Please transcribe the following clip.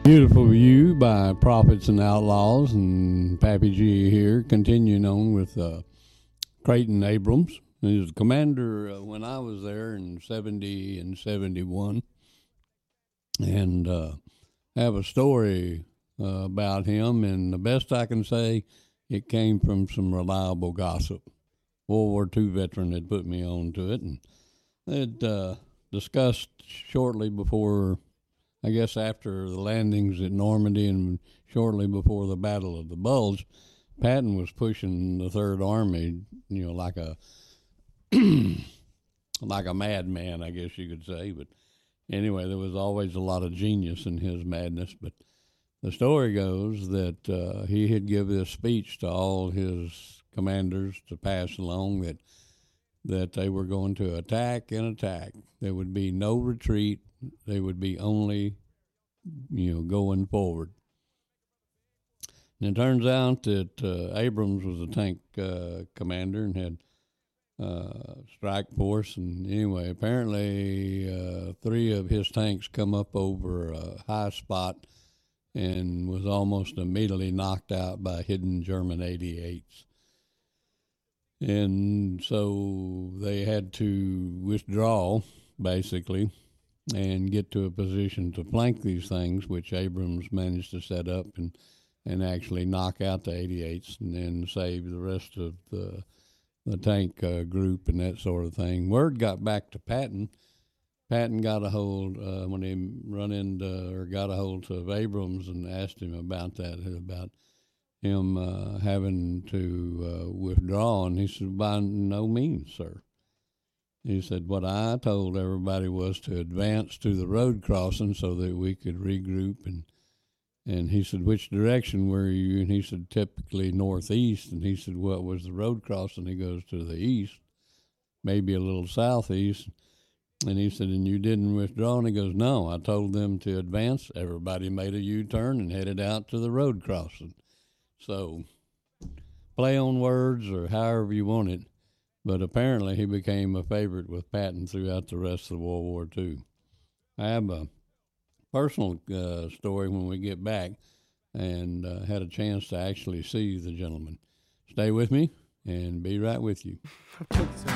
Beautiful View by Prophets and Outlaws, and Pappy G here, continuing on with Creighton Abrams. He was the commander when I was there in 70 and 71, and have a story about him, and the best I can say, it came from some reliable gossip. World War II veteran had put me on to it, and it discussed shortly before, I guess after the landings at Normandy and shortly before the Battle of the Bulge, Patton was pushing the Third Army, like a like a madman, I guess you could say. But anyway, there was always a lot of genius in his madness. But the story goes that he had given this speech to all his commanders to pass along that they were going to attack and attack. There would be no retreat. They would be only, going forward. And it turns out that Abrams was a tank commander and had strike force. And anyway, apparently 3 of his tanks come up over a high spot and was almost immediately knocked out by hidden German 88s. And so they had to withdraw, basically, and get to a position to flank these things, which Abrams managed to set up and actually knock out the 88s and then save the rest of the tank group and that sort of thing. Word got back to Patton. Patton got a hold when he got a hold of Abrams and asked him about that, about him having to withdraw, and he said, "By no means, sir." He said, "What I told everybody was to advance to the road crossing so that we could regroup." And he said, "Which direction were you?" And he said, "Typically northeast." And he said, "What was the road crossing?" He goes, "To the east, maybe a little southeast." And he said, "And you didn't withdraw?" And he goes, "No, I told them to advance." Everybody made a U-turn and headed out to the road crossing. So play on words or however you want it. But apparently he became a favorite with Patton throughout the rest of World War II. I have a personal story when we get back, and had a chance to actually see the gentleman. Stay with me and be right with you.